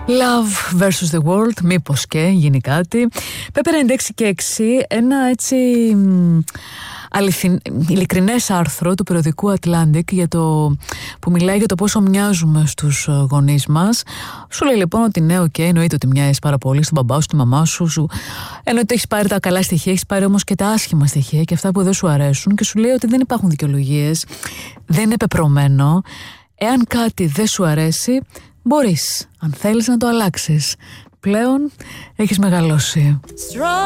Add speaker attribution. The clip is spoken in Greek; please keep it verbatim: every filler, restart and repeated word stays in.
Speaker 1: Love versus the World, μήπως και γίνει κάτι. Πέπερ ενενήντα έξι και έξι, ένα έτσι αληθιν... ειλικρινές άρθρο του περιοδικού Atlantic για το... που μιλάει για το πόσο μοιάζουμε στους γονείς μας. Σου λέει λοιπόν ότι ναι, οκ, okay, εννοείται ότι μοιάζεις πάρα πολύ στον μπαμπά σου, στη μαμά σου, σου... εννοείται έχεις πάρει τα καλά στοιχεία, έχεις πάρει όμως και τα άσχημα στοιχεία και αυτά που δεν σου αρέσουν, και σου λέει ότι δεν υπάρχουν δικαιολογίες, δεν είναι πεπρωμένο. Εάν κάτι δεν σου αρέσει, μπορείς, αν θέλεις, να το αλλάξεις. Πλέον έχεις μεγαλώσει.